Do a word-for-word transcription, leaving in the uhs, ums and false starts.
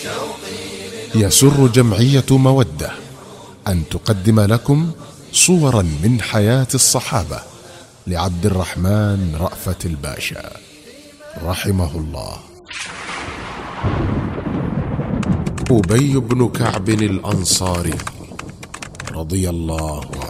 يسر جمعية مودة أن تقدم لكم صورا من حياة الصحابة لعبد الرحمن رأفت الباشا رحمه الله. أبي بن كعب الأنصاري رضي الله عنه.